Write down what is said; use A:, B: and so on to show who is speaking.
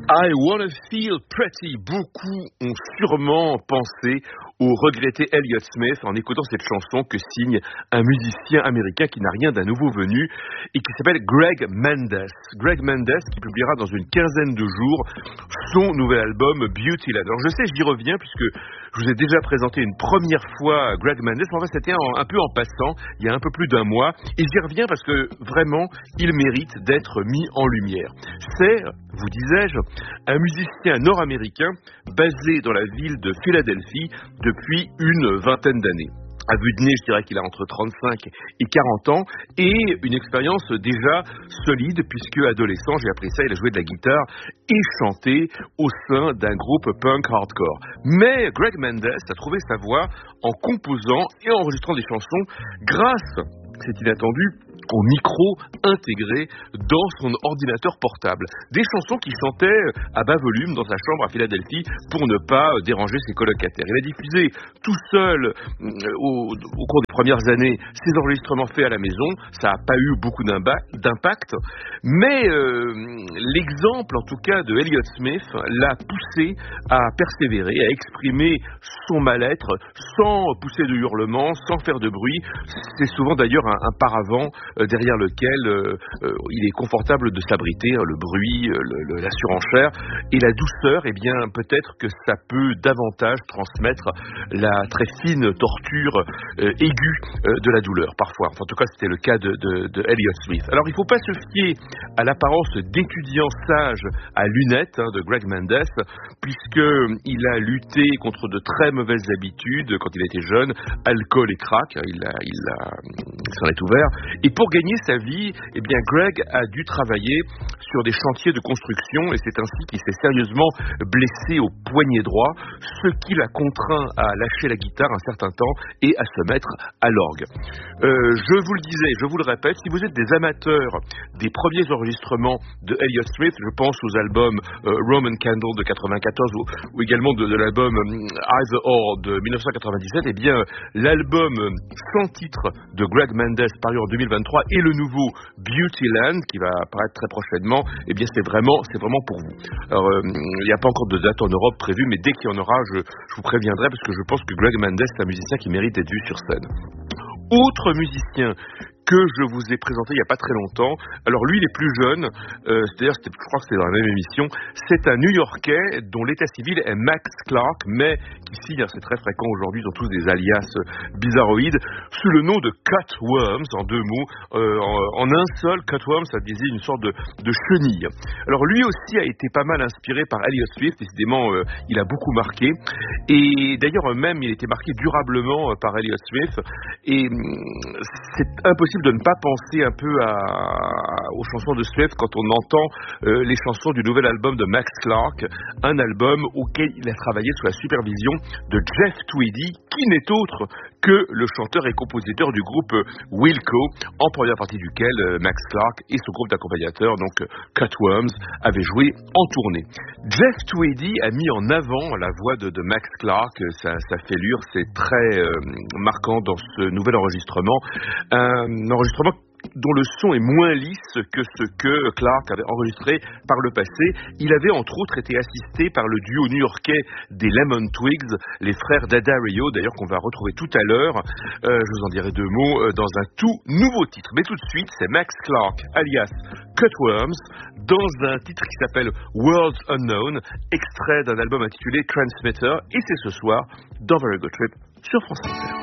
A: I Wanna Feel Pretty. Beaucoup ont sûrement pensé au regretté Elliott Smith en écoutant cette chanson que signe un musicien américain qui n'a rien d'un nouveau venu et qui s'appelle Greg Mendes. Greg Mendes qui publiera dans une quinzaine de jours son nouvel album Beautyland. Alors je sais, j'y reviens puisque je vous ai déjà présenté une première fois Greg Mendes. En fait, c'était un peu en passant, il y a un peu plus d'un mois. Et j'y reviens parce que vraiment, il mérite d'être mis en lumière. C'est, vous disais-je, un musicien nord-américain basé dans la ville de Philadelphie depuis une vingtaine d'années. À vue de nez, je dirais qu'il a entre 35 et 40 ans et une expérience déjà solide puisque adolescent, j'ai appris ça, il a joué de la guitare et chanté au sein d'un groupe punk hardcore. Mais Greg Mendes a trouvé sa voix en composant et en enregistrant des chansons grâce, c'est inattendu, au micro intégré dans son ordinateur portable. Des chansons qu'il chantait à bas volume dans sa chambre à Philadelphie pour ne pas déranger ses colocataires. Il a diffusé tout seul au cours des premières années ses enregistrements faits à la maison. Ça n'a pas eu beaucoup d'impact, mais l'exemple en tout cas de Elliott Smith l'a poussé à persévérer, à exprimer son mal-être sans pousser de hurlements, sans faire de bruit. C'est souvent d'ailleurs un paravent derrière lequel il est confortable de s'abriter, le bruit, la surenchère et la douceur, eh bien peut-être que ça peut davantage transmettre la très fine torture aiguë de la douleur parfois. Enfin, en tout cas, c'était le cas de Elliott Smith. Alors, il ne faut pas se fier à l'apparence d'étudiant sage à lunettes de Greg Mendes, puisqu'il a lutté contre de très mauvaises habitudes quand il était jeune, alcool et crack, il s'en est ouvert. Et pour gagner sa vie, eh bien Greg a dû travailler sur des chantiers de construction et c'est ainsi qu'il s'est sérieusement blessé au poignet droit, ce qui l'a contraint à lâcher la guitare un certain temps et à se mettre à l'orgue. Je vous le disais, je vous le répète, si vous êtes des amateurs des premiers enregistrements de Elliott Smith, je pense aux albums Roman Candle de 94 ou également de l'album Either Or de 1997, eh bien l'album sans titre de Greg Mendes paru en 2023 et le nouveau Beautyland qui va apparaître très prochainement, eh bien c'est vraiment pour vous. Alors il n'y a pas encore de date en Europe prévue, mais dès qu'il y en aura, je vous préviendrai parce que je pense que Greg Mendes est un musicien qui mérite d'être vu sur scène. Autre musicien que je vous ai présenté il n'y a pas très longtemps. Alors lui, il est plus jeune, c'est-à-dire, je crois que c'est dans la même émission, c'est un New-Yorkais dont l'état civil est Max Clark, mais qui signe, c'est très fréquent aujourd'hui, ils ont tous des alias bizarroïdes, sous le nom de Cutworms, en deux mots. En un seul, Cutworms, ça désigne une sorte de chenille. Alors lui aussi a été pas mal inspiré par Elliott Smith, décidément, il a beaucoup marqué, et d'ailleurs même, il a été marqué durablement par Elliott Smith, et c'est impossible de ne pas penser un peu aux chansons de Smith quand on entend les chansons du nouvel album de Max Clark, un album auquel il a travaillé sous la supervision de Jeff Tweedy, qui n'est autre que le chanteur et compositeur du groupe Wilco, en première partie duquel Max Clark et son groupe d'accompagnateurs, donc Cutworms, avaient joué en tournée. Jeff Tweedy a mis en avant la voix de Max Clark, sa fêlure, c'est très marquant dans ce nouvel enregistrement. Un enregistrement dont le son est moins lisse que ce que Clark avait enregistré par le passé. Il avait entre autres été assisté par le duo new-yorkais des Lemon Twigs, les frères Daddario, d'ailleurs qu'on va retrouver tout à l'heure. Je vous en dirai deux mots dans un tout nouveau titre. Mais tout de suite, c'est Max Clark, alias Cutworms, dans un titre qui s'appelle Worlds Unknown, extrait d'un album intitulé Transmitter, et c'est ce soir dans Very Good Trip sur France Inter.